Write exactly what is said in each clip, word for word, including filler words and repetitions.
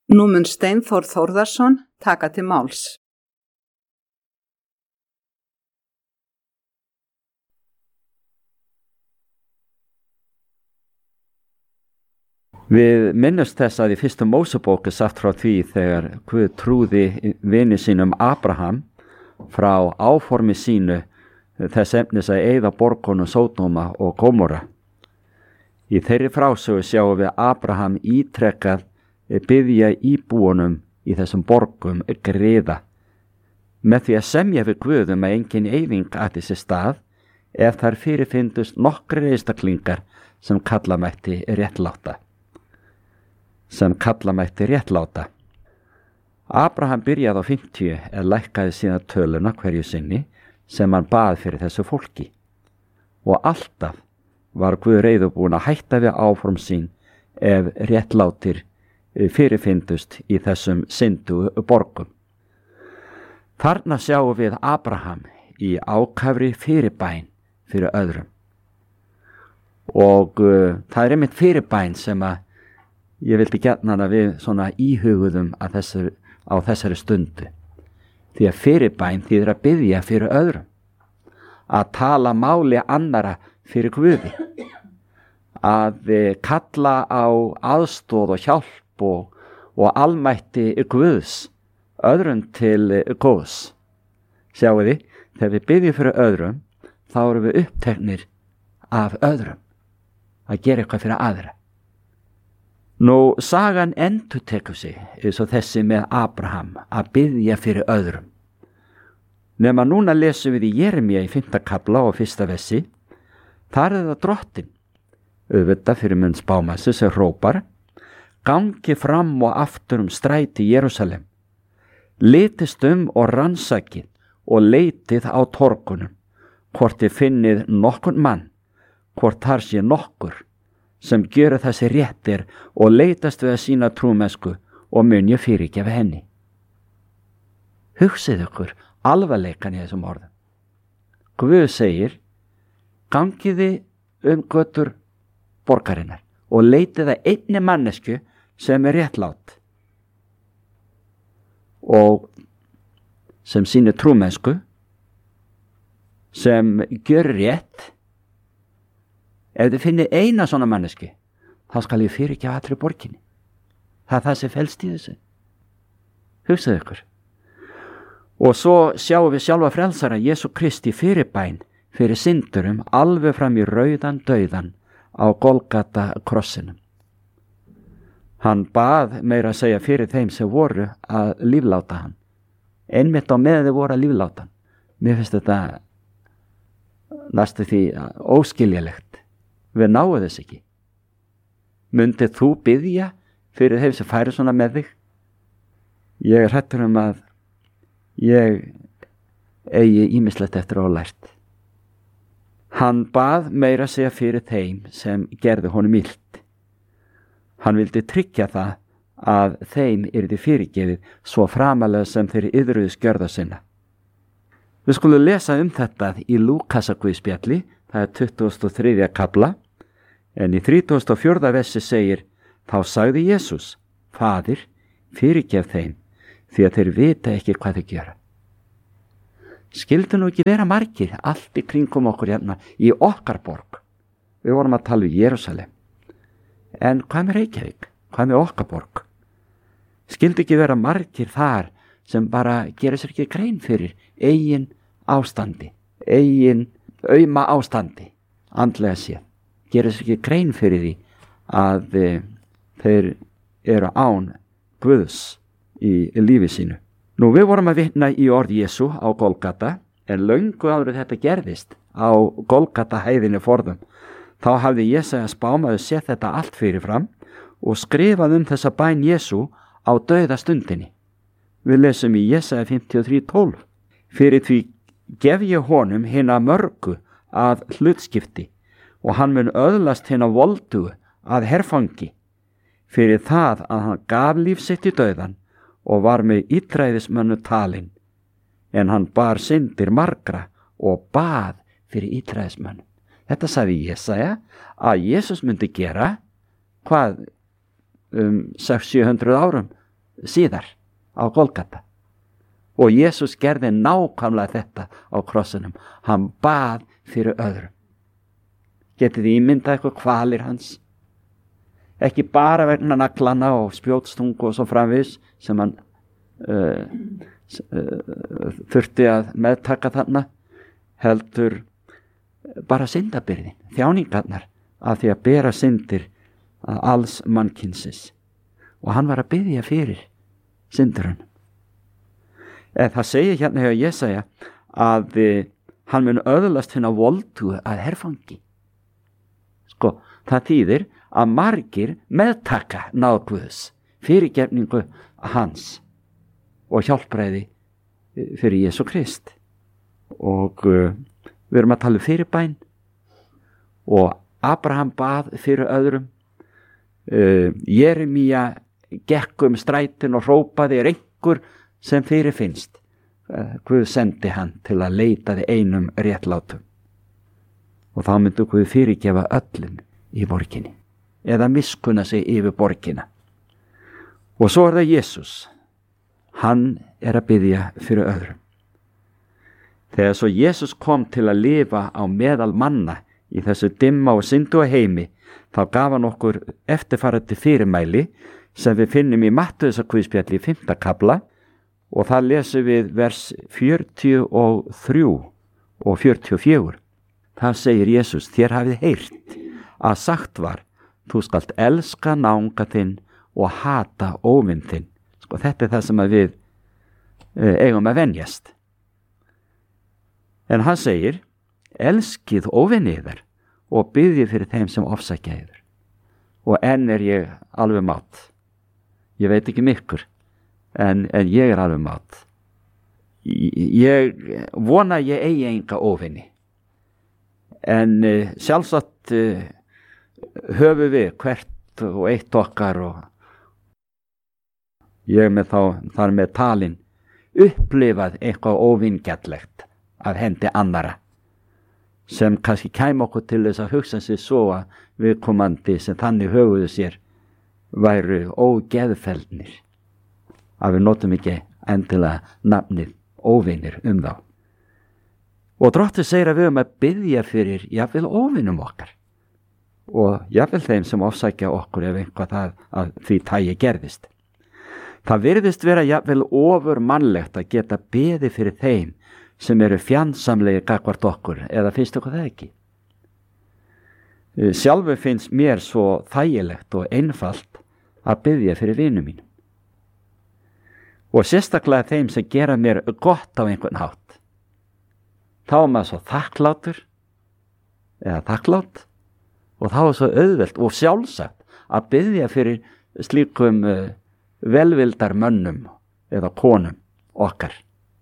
Nú mun Steinþór Þórðarson taka til máls. Við minnumst þess að í fyrstu Mósebók er sagt frá því þegar Guð trúði vini sínum Abraham frá áformi sínu þess efnis að eyða borgunum Sódóma og Gómorra. Í þeirri frásögu sjáum við Abraham ítrekkað biðja íbúunum í þessum borgum griða með því að semja við Guð um að engin eyðing ætti sér stað ef þar fyrirfindust nokkrir einstaklingar sem kalla mætti réttláta. sem kalla mætti réttláta. Abraham byrjaði á fimmtíu en lækkaði síðan töluna hverju sinni sem hann bað fyrir þessu fólki. Og alltaf var Guð reiðubúinn að hætta við áform sín ef réttlátir fyrirfindust í þessum syndu borgum. Þarna sjáum við Abraham í ákafri fyrirbæn fyrir öðrum. Og uh, það er einmitt fyrirbæn sem að ég vildi gjarnan að við svona íhuguðum að þessari, á þessari stundu. Því að fyrirbæn þýðir að biðja fyrir öðrum. Að tala máli annara fyrir Guði. Að kalla á aðstoð og hjálp og, og almætti Guðs öðrum til góðs. Sjáu þið, þegar við biðjum fyrir öðrum, þá erum við uppteknir af öðrum. Að gera eitthvað fyrir aðra. Nú, sagan endurtekur sig eins og þessi með Abraham að biðja fyrir öðrum. Nema núna lesum við í Jeremíu í fimmta kafla og fyrsta versi. Þar er það drottinn, auðvitað fyrir munn spámassu sem hrópar: gangi fram og aftur um stræti Jerúsalem. Litist um og rannsakið og leitið á torgunum, hvort þið finnið nokkurn mann, hvort þar sé nokkur sem gjöra þessi réttir og leitast við að sína trúmennsku og mun ég fyrirgefa henni. Hugsið ykkur alvarleikan í þessum orðum. Guð segir: gangiði um götur borgarinnar og leitið að einni mannesku sem er réttlát og sem sýnir trúmennsku, sem gjör rétt. Ef þið finnið eina svona manneski, þá skal ég fyrirgefa allri borginni. Það er það sem felst í þessu. Hugsaðu ykkur. Og svo sjáum við sjálfa frelsara Jesú Kristi fyrirbæn fyrir syndurum alveg fram í rauðan dauðan á Golgata krossinum. Hann bað meira að segja fyrir þeim sem voru að lífláta hann. Einmitt á meðan þau voru að lífláta hann. Mér finnst þetta næstu því óskiljalegt. Við náum þess ekki. Mundið þú biðja fyrir þeim sem færi svona með þig? Ég er hrættur um að ég eigi ýmislegt eftir að hafa lært. Hann bað meira að segja fyrir þeim sem gerðu honum illt. Hann vildi tryggja það að þeim yrði fyrirgefið svo framalega sem þeir iðruðu skjörða sinna. Við skulum lesa um þetta í Lúkasarguðspjalli, það er tuttugasta og þriðja kafla, en í þrítugasta og fjórða versi segir: þá sagði Jesús: Faðir, fyrirgef þeim, því að þeir vita ekki hvað þeir gera. Skyldu nú ekki vera margir allt í kringum okkur hérna í okkar borg. Við vorum að tala um Jerúsalem. En hvað með Reykjavík? Hvað með okkar borg? Skyldu ekki vera margir þar sem bara gera sér ekki grein fyrir eigin ástandi, eigin auma ástandi, andlega séð. Gera sér ekki grein fyrir því að e, þeir eru án Guðs í, í lífi sínu. Nú, við vorum að vitna í orð Jesú á Golgata, en löngu áður þetta gerðist á Golgata hæðinni forðum. Þá hafði Jesaja spámaður séð þetta allt fyrirfram og skrifað um þessa bæn Jesú á dauða stundinni. Við lesum í Jesaja fimmtíu og þrjú tólf. Fyrir því gef ég honum hina mörgu að hlutskipti og hann mun öðlast hina voldugu að herfangi, fyrir það að hann gaf líf sitt í dauðan og var með illræðismönnu talinn, en hann bar syndir margra og bað fyrir illræðismönnum. Þetta sagði Jesaja að Jesús myndi gera hvað um sex til sjö hundruð árum síðar á Golgata. Og Jesús gerði nákvæmlega þetta á krossinum. Hann bað fyrir öðrum. Getið þið ímyndað eitthvað kvalir hans? Ekki bara vegna naglana og spjótstungu og svo framvegis sem hann uh, uh, þurfti að meðtaka þarna, heldur bara syndabyrðin, þjáningarnar af því að bera syndir alls mannkynsins. Og hann var að biðja fyrir syndurinn. Eða það segir hérna hjá Jesaja að eh, hann mun öðlast finna voldu að herfangi. Sko, það þýðir að margir meðtaka náð Guðs, fyrirgefningu hans og hjálpræði fyrir Jesú Krist. Og uh, við erum að tala um fyrirbæn og Abraham bað fyrir öðrum. Uh, Jeremía gekk um strætin og hrópaði er einhver sem fyrir finnst. Guð sendi hann til að leita þið einum réttlátum. Og þá myndi Guð fyrirgefa öllum í borginni. Eða miskunna sig yfir borgina. Og svo er það Jesús. Hann er að biðja fyrir öðrum. Þegar svo Jesús kom til að lifa á meðal manna í þessu dimma og syndu heimi, þá gaf hann okkur eftirfarandi fyrirmæli sem við finnum í Mattheusarguðspjalli í fimmta kafla. Og það lesum við vers fjörutíu og þrjú og fjörutíu og fjögur. Það segir Jesús, þér hafið heyrt að sagt var, þú skalt elska náunga þinn og hata óvin þinn. Sko, þetta er það sem við eh, eigum að venjast. En hann segir, elskið óvinni yðar og biðjið fyrir þeim sem ofsækja yður. Og enn er ég alveg mátt. Ég veit ekki mikkur. En, en ég er alveg mátt. Ég vona að ég eigi enga óvinni. En uh, sjálfsagt uh, höfu við hvert og eitt okkar og ég með þá þar með talin upplifað eitthvað óvingjallegt af hendi annara sem kannski kæm okkur til þess að hugsa sig svo að viðkomandi sem þannig höfuðu sér væru ógeðfeldnir. Að við notum ekki endilega nafnið óvinir um þá. Og Drottinn segir að við höfum að biðja fyrir jafnvel óvinum okkar og jafnvel þeim sem ofsækja okkur ef einhvað það að því tagi gerðist. Það virðist vera jafnvel ofur mannlegt að geta beði fyrir þeim sem eru fjandsamlegir gagnvart okkur, eða finnst okkur það ekki? Sjálfu finnst mér svo þægilegt og einfalt að biðja fyrir vinum mínum. Og sérstaklega þeim sem gera mér gott á einhvern hátt. Þá er maður svo þakklátur, eða þakklátt, og þá er svo auðvelt og sjálfsagt að biðja fyrir slíkum uh, velvildar mönnum eða konum okkar.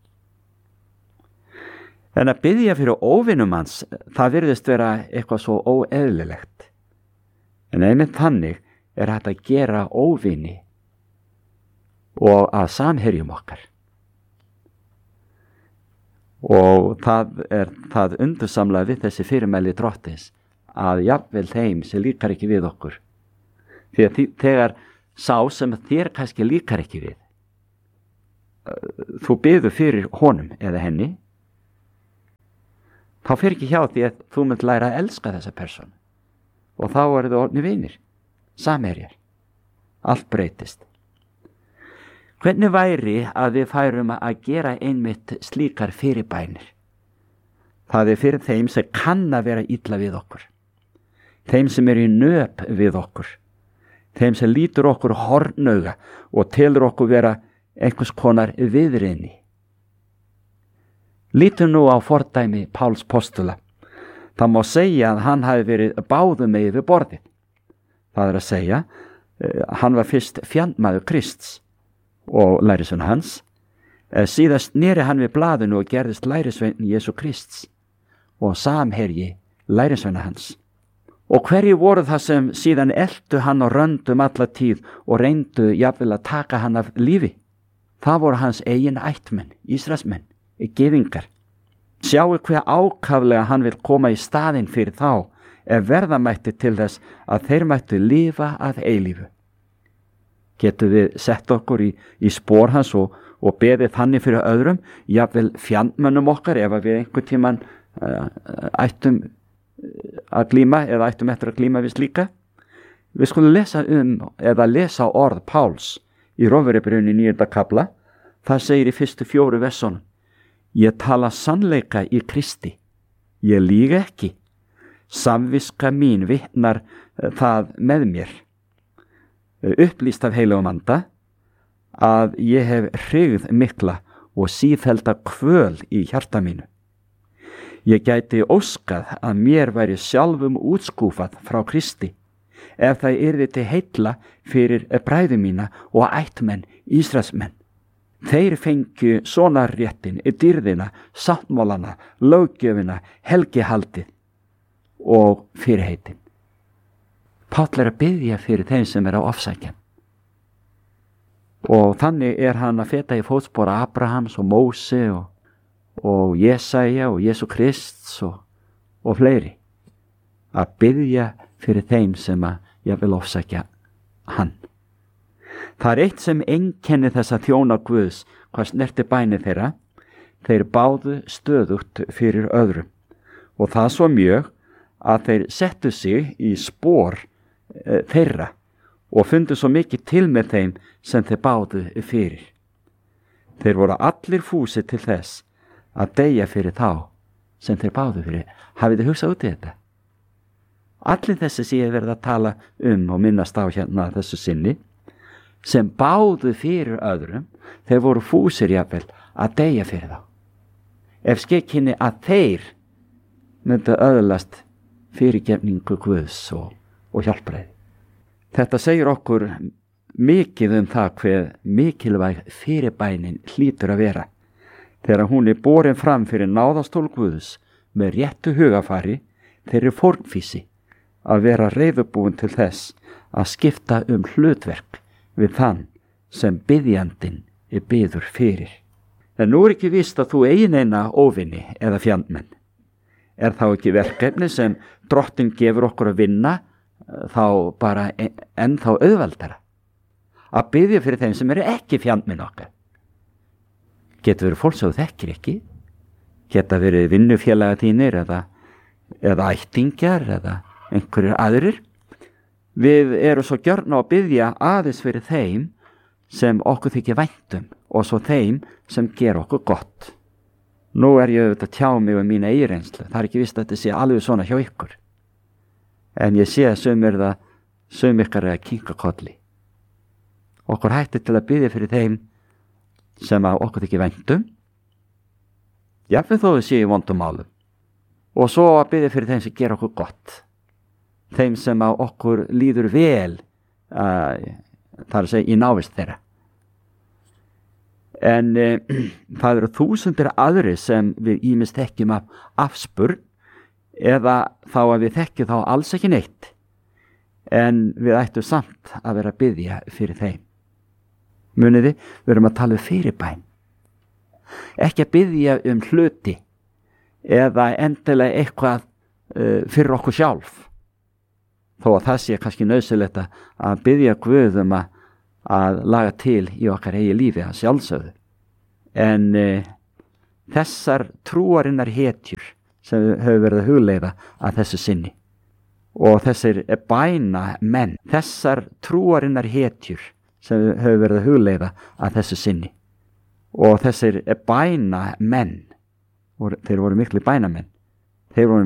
En að biðja fyrir óvinum hans, það virðist vera eitthvað svo óeðlilegt. En einmitt þannig er hægt að gera óvini og að samherjum okkar. Og það er það undursamlega við þessi fyrirmæli Drottins að jafnvel þeim sem líkar ekki við okkur. Því að þegar sá sem þér kannski líkar ekki við, þú biður fyrir honum eða henni, þá fer ekki hjá því að þú munt læra að elska þessa persónu. Og þá eru þau orðnir vinir, samherjar. Allt breytist. Hvernig væri að við færum að gera einmitt slíkar fyrirbænir? Það er fyrir þeim sem kann að vera illa við okkur. Þeim sem eru í nöp við okkur. Þeim sem lítur okkur hornauga og telur okkur vera einhvers konar viðriðni. Lítum nú á fordæmi Páls postula. Það má segja að hann hafi verið báðum megin við borðið. Það er að segja, hann var fyrst fjandmaður Krists og lærisveinn hans. Síðan sneri hann við blaðinu og gerðist lærisveinn Jesú Krists og samherji lærisveina hans. Og hverju voru það sem síðan eltu hann og röndum alla tíð og reyndu jafnvel að taka hann af lífi? Það voru hans eigin ættmenn, Ísraelsmenn, gyðingar. Sjáu hver ákaflega hann vil koma í staðinn fyrir þá ef verða mætti til þess að þeir mættu lifa að eilífu. Getum við sett okkur í, í spór hans og, og beðið þannig fyrir öðrum, jafnvel fjandmönnum okkar ef við einhvern tímann uh, ættum að glíma eða ættum eftir að glíma við slíka. Við skulum lesa um eða lesa orð Páls í Rómverjabréfinu í níunda kafla. Það segir í fyrstu fjóru versunum: Ég tala sannleika í Kristi, ég lýg ekki, samviska mín vitnar það með mér, upplýst af heilagum anda, að ég hef hrygð mikla og sífellda kvöl í hjarta mínu. Ég gæti óskað að mér væri sjálfum útskúfað frá Kristi, ef það yrði til heilla fyrir bræður mína og ættmenn Ísraelsmenn. Þeir fengju sonarréttin, dýrðina, sáttmálana, löggjöfina, helgihaldið og fyrirheitin. Páll er að biðja fyrir þeim sem er á ofsækjan. Og þannig er hann að feta í fótspor Abrahams og Móse og, og Jesaja og Jesú Krists og, og fleiri. Að biðja fyrir þeim sem að ég vil ofsækja hann. Það er eitt sem einkenni þessa þjóna Guðs, hvað snerti bæni þeirra. Þeir báðu stöðugt fyrir öðrum. Og það svo mjög að þeir settu sig í spór e, þeirra og fundu svo mikið til með þeim sem þeir báðu fyrir. Þeir voru allir fúsir til þess að deyja fyrir þá sem þeir báðu fyrir. Hafið þið hugsað út í þetta? Allir þessi sem ég verið að tala um og minnast á hérna þessu sinni, sem báðu fyrir öðrum, þeir voru fúsir jafnvel að deyja fyrir þá. Ef skekkinni að þeir myndu öðlast fyrirgefningu Guðs og, og hjálpræði. Þetta segir okkur mikið um það hver mikilvæg fyrirbænin hlýtur að vera, þegar hún er borin fram fyrir náðastól Guðs með réttu hugafari, þeirri fórnfísi að vera reiðubúin til þess að skipta um hlutverk við þann sem biðjandinn er biður fyrir. En nú er ekki víst að þú eigin eina óvinni eða fjandmenn. Er þá ekki verkefni sem drottinn gefur okkur að vinna þá bara ennþá auðveldara? Að biðja fyrir þeim sem eru ekki fjandmenn okkar. Getur verið fólk sem þú þekkir ekki, geta verið vinnufélaga þínir eða, eða ættingjar eða einhverjir aðrir. Við erum svo gjörn á að biðja aðeins fyrir þeim sem okkur þykir væntum og svo þeim sem ger okkur gott. Nú er ég auðvitað að tjá mig um mína eigin reynslu. Það er ekki víst að þetta sé alveg svona hjá ykkur. En ég sé að sumir það, sum ykkar er að kinka kolli. Okkur hættir til að biðja fyrir þeim sem að okkur þykir væntum, jafnvel þó við séu í vondum málum. Og svo að biðja fyrir þeim sem ger okkur gott. Þeim sem að okkur líður vel, uh, það er að segja í návist þeirra. En uh, það eru þúsundir aðri sem við ýmist þekkjum af afspurn eða þá að við þekkjum þá alls ekki neitt. En við ættum samt að vera að biðja fyrir þeim. Muniði, við erum að tala um fyrirbæn. Ekki að biðja um hluti eða endilega eitthvað uh, fyrir okkur sjálf. Þó að það sé kannski nauðsynlegt að biðja Guð um að, að laga til í okkar eigi lífi að sjálfsögðu. En e, þessar trúarinnar hetjur sem hefur verið að hugleiða að þessu sinni og þessir bæna menn, þessar trúarinnar hetjur sem hefur verið að hugleiða að þessu sinni og þessir bæna menn, þeir voru miklu bænamenn, þeir voru